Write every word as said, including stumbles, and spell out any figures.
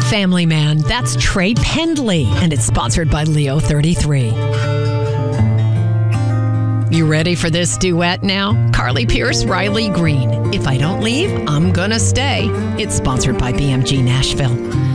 Family Man. That's Trey Pendley, and it's sponsored by Leo thirty-three. You ready for this duet now? Carly Pierce, Riley Green. If I Don't Leave, I'm Gonna Stay. It's sponsored by B M G Nashville.